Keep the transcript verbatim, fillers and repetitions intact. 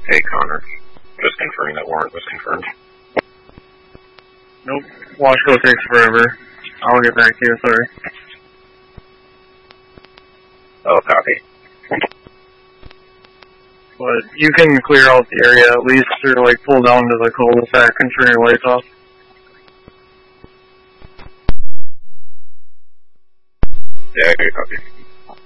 Hey, Connor. Just confirming that warrant was confirmed. Nope. Washville takes forever. I'll get back to you, sorry. Oh, copy. But you can clear out the area at least, or like pull down to the cul-de-sac and turn your lights off. Yeah, good copy.